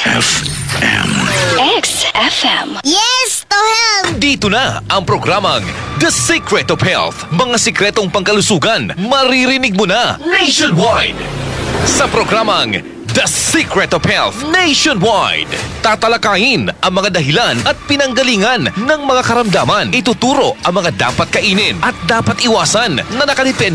XFM. XFM. Yes, to help! Dito na ang programang The Secret of Health. Mga sikretong pangkalusugan, maririnig mo na nationwide. Sa programang The Secret of Health Nationwide, tatalakayin ang mga dahilan at pinanggalingan ng mga karamdaman. Ituturo ang mga dapat kainin at dapat iwasan na nakadepende